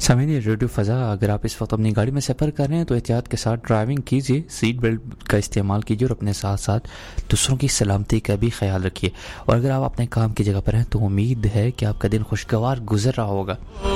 सामईन, ये रेडियो फ़ज़ा, अगर आप इस वक्त अपनी गाड़ी में सफ़र कर रहे हैं तो एहतियात के साथ ड्राइविंग कीजिए, सीट बेल्ट का इस्तेमाल कीजिए और अपने साथ साथ दूसरों की सलामती का भी ख्याल रखिए। और अगर आप अपने काम की जगह पर हैं तो उम्मीद है कि आपका दिन खुशगवार गुजर रहा होगा।